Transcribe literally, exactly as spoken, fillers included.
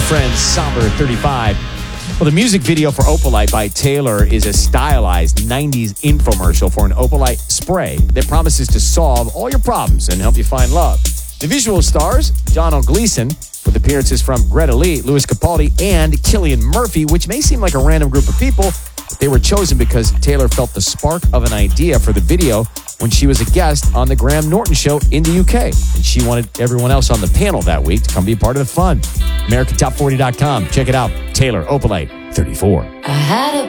friend Somber thirty-five. Well, the music video for Opalite by Taylor is a stylized nineties infomercial for an Opalite spray that promises to solve all your problems and help you find love. The visual stars Donald Gleason, with appearances from Greta Lee, Louis Capaldi, and Cillian Murphy, which may seem like a random group of people, but they were chosen because Taylor felt the spark of an idea for the video when she was a guest on the Graham Norton Show in the U K. And she wanted everyone else on the panel that week to come be a part of the fun. American Top forty dot com. Check it out. Taylor, Opalite, thirty-four. I had a